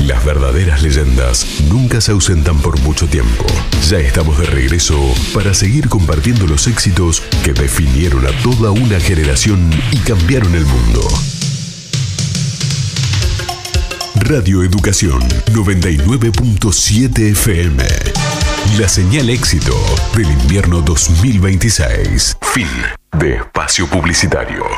Las verdaderas leyendas nunca se ausentan por mucho tiempo. Ya estamos de regreso para seguir compartiendo los éxitos que definieron a toda una generación y cambiaron el mundo. Radio Educación 99.7 FM. La señal éxito del invierno 2026. Fin de espacio publicitario.